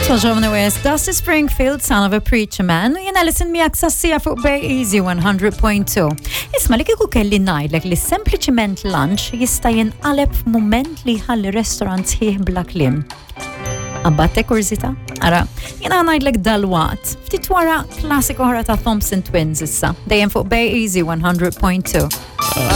Toġobna West, Dusty Springfield, Son of a Preacher Man, u jena listen miak sassija fuq Bay Easy 100.2. Isma li kiku kelli najdlek li sempliciment lunch jista' jinqaleb f'mument li ħalli restaurant ħieħ bla klim. Abbatte kurzita? Ara, jena najdlek dal-waqt, ftit wara klassik oħra ta' Thompson Twins issa, dejjem fuq Bay Easy 100.2.